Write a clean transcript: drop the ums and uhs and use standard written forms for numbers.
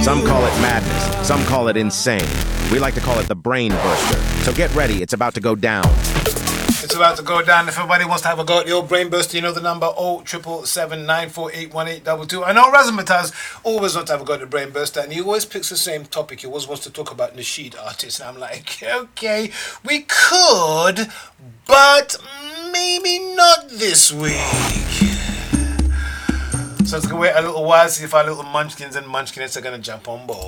Some call it madness. Some call it insane. We like to call it the brain burster. So get ready. It's about to go down. It's about to go down. If everybody wants to have a go at the old brain burster, you know the number 0777-948-1822. I know Razzmatazz always wants to have a go at the brain burster, and he always picks the same topic. He always wants to talk about Nasheed artists. And I'm like, okay, we could, but maybe not this week. So let's go wait a little while, see if our little munchkins and munchkinettes are going to jump on board.